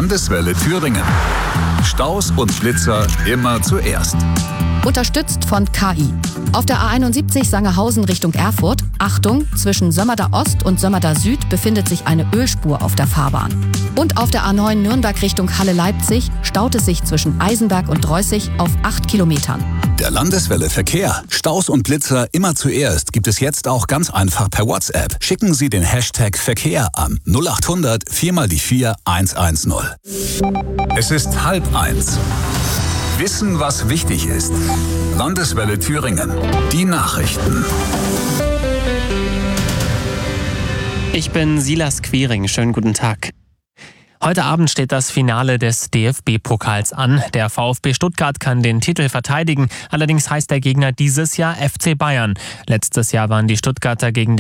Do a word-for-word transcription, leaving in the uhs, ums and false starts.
Landeswelle Thüringen. Staus und Blitzer immer zuerst. Unterstützt von K I. Auf der A einundsiebzig Sangerhausen Richtung Erfurt, Achtung, zwischen Sömmerda Ost und Sömmerda Süd befindet sich eine Ölspur auf der Fahrbahn. Und auf der A neun Nürnberg Richtung Halle-Leipzig staut es sich zwischen Eisenberg und Dreußig auf acht Kilometern. Der Landeswelle Verkehr. Staus und Blitzer immer zuerst gibt es jetzt auch ganz einfach per WhatsApp. Schicken Sie den Hashtag Verkehr an null acht hundert vier mal die vier eins eins null. Es ist halb eins. Wissen, was wichtig ist. Landeswelle Thüringen. Die Nachrichten. Ich bin Silas Quiring. Schönen guten Tag. Heute Abend steht das Finale des D F B-Pokals an. Der VfB Stuttgart kann den Titel verteidigen. Allerdings heißt der Gegner dieses Jahr F C Bayern. Letztes Jahr waren die Stuttgarter gegen